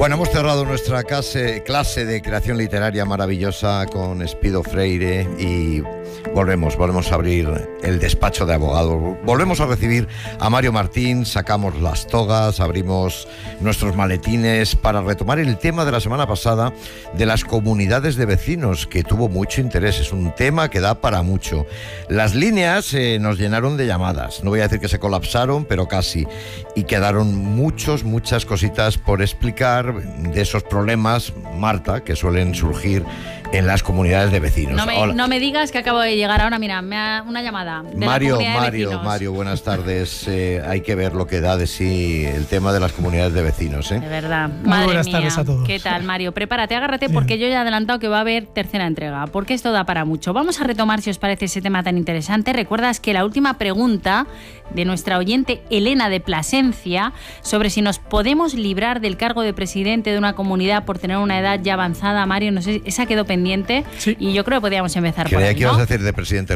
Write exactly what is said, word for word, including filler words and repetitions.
Bueno, hemos cerrado nuestra clase, clase de creación literaria maravillosa con Espido Freire y volvemos, volvemos a abrir el despacho de abogados. Volvemos a recibir a Mario Martín, sacamos las togas, abrimos nuestros maletines para retomar el tema de la semana pasada de las comunidades de vecinos, que tuvo mucho interés. Es un tema que da para mucho. Las líneas eh, nos llenaron de llamadas. No voy a decir que se colapsaron, pero casi. Y quedaron muchos, muchas cositas por explicar de esos problemas, Marta, que suelen surgir en las comunidades de vecinos. No me, no me digas que acabo de llegar ahora, mira, me ha, una llamada de Mario, la Mario, de Mario, buenas tardes. Eh, hay que ver lo que da de sí el tema de las comunidades de vecinos, ¿eh? De verdad. Muy Madre buenas mía. tardes a todos. ¿Qué tal, Mario? Prepárate, agárrate, Bien. porque yo ya he adelantado que va a haber tercera entrega, porque esto da para mucho. Vamos a retomar, si os parece, ese tema tan interesante. Recuerdas que la última pregunta de nuestra oyente Elena de Plasencia, sobre si nos podemos librar del cargo de presidente de una comunidad por tener una edad ya avanzada, Mario, no sé, esa quedó pendiente. Sí. Y yo creo que podíamos empezar Creía por ahí, que ibas ¿no? a decir de presidente